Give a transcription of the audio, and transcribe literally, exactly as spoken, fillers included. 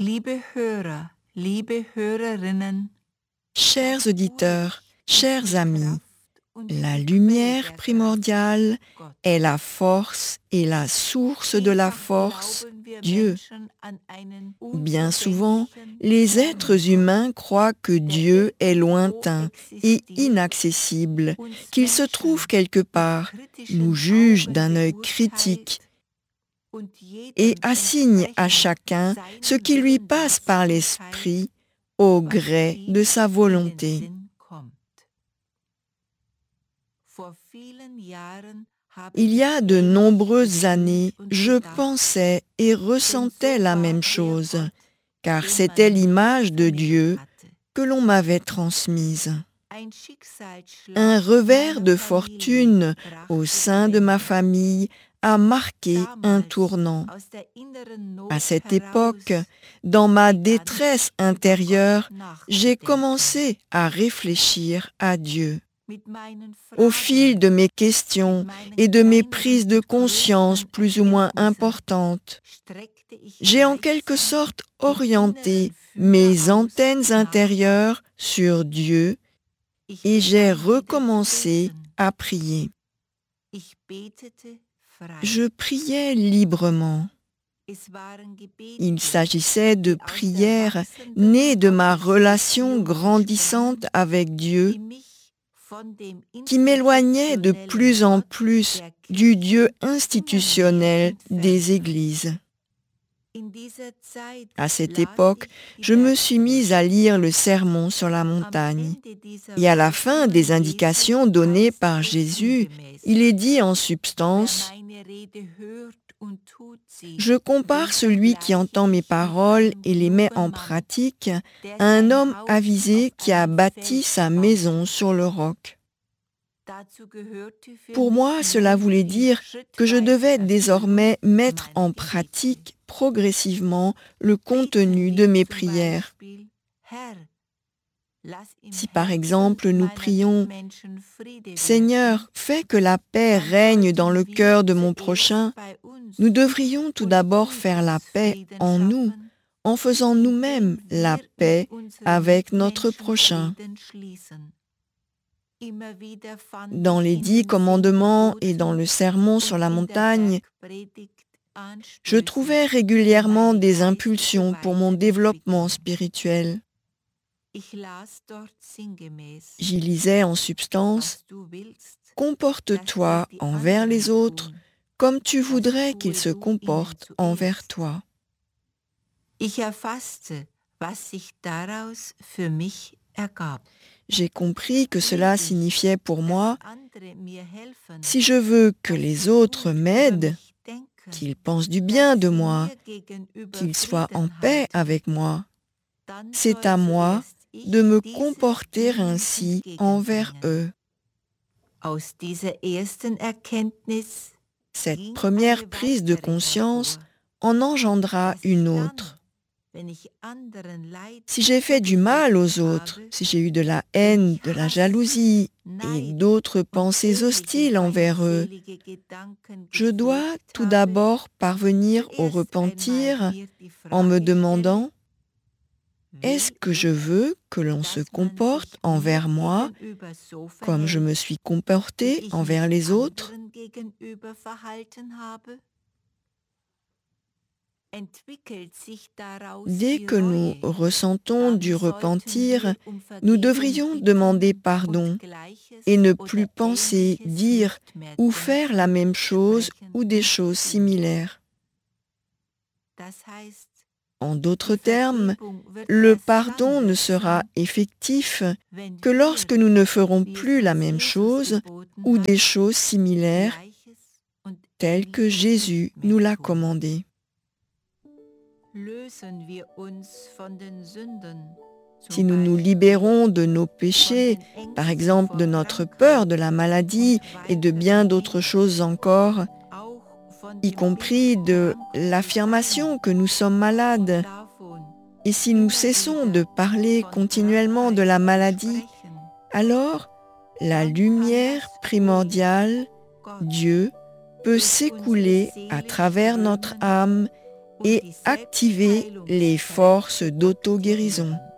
Liebe Hörer, liebe Hörerinnen, Chers auditeurs, chers amis, la lumière primordiale est la force et la source de la force, Dieu. Bien souvent, les êtres humains croient que Dieu est lointain et inaccessible, qu'il se trouve quelque part, nous jugent d'un œil critique et assignent à chacun ce qui lui passe par l'esprit au gré de sa volonté. Il y a de nombreuses années, je pensais et ressentais la même chose, car c'était l'image de Dieu que l'on m'avait transmise. Un revers de fortune au sein de ma famille a marqué un tournant. À cette époque, dans ma détresse intérieure, j'ai commencé à réfléchir à Dieu. Au fil de mes questions et de mes prises de conscience plus ou moins importantes, j'ai en quelque sorte orienté mes antennes intérieures sur Dieu et j'ai recommencé à prier. Je priais librement. Il s'agissait de prières nées de ma relation grandissante avec Dieu, qui m'éloignait de plus en plus du Dieu institutionnel des églises. À cette époque, je me suis mise à lire le Sermon sur la montagne. Et à la fin des indications données par Jésus, il est dit en substance « Je compare celui qui entend mes paroles et les met en pratique à un homme avisé qui a bâti sa maison sur le roc. » Pour moi, cela voulait dire que je devais désormais mettre en pratique progressivement le contenu de mes prières. Si par exemple nous prions « Seigneur, fais que la paix règne dans le cœur de mon prochain », nous devrions tout d'abord faire la paix en nous, en faisant nous-mêmes la paix avec notre prochain. Dans les dix commandements et dans le Sermon sur la montagne, je trouvais régulièrement des impulsions pour mon développement spirituel. J'y lisais en substance « Comporte-toi envers les autres comme tu voudrais qu'ils se comportent envers toi. » J'ai compris que cela signifiait pour moi « Si je veux que les autres m'aident, qu'ils pensent du bien de moi, qu'ils soient en paix avec moi, c'est à moi de me comporter ainsi envers eux. » Cette première prise de conscience en engendra une autre. Si j'ai fait du mal aux autres, si j'ai eu de la haine, de la jalousie et d'autres pensées hostiles envers eux, je dois tout d'abord parvenir au repentir en me demandant « Est-ce que je veux que l'on se comporte envers moi comme je me suis comporté envers les autres ?» Dès que nous ressentons du repentir, nous devrions demander pardon et ne plus penser, dire ou faire la même chose ou des choses similaires. En d'autres termes, le pardon ne sera effectif que lorsque nous ne ferons plus la même chose ou des choses similaires telles que Jésus nous l'a commandé. Si nous nous libérons de nos péchés, par exemple de notre peur de la maladie et de bien d'autres choses encore, y compris de l'affirmation que nous sommes malades, et si nous cessons de parler continuellement de la maladie, alors la lumière primordiale, Dieu, peut s'écouler à travers notre âme et activer les forces d'auto-guérison.